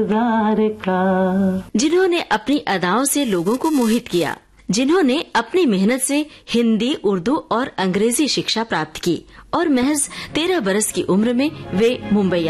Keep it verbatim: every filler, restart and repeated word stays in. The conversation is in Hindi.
का, जिन्होंने अपनी अदाओं से लोगों को मोहित किया, जिन्होंने अपनी मेहनत से हिंदी, उर्दू और अंग्रेजी शिक्षा प्राप्त की और महज तेरह बरस की उम्र में वे मुंबई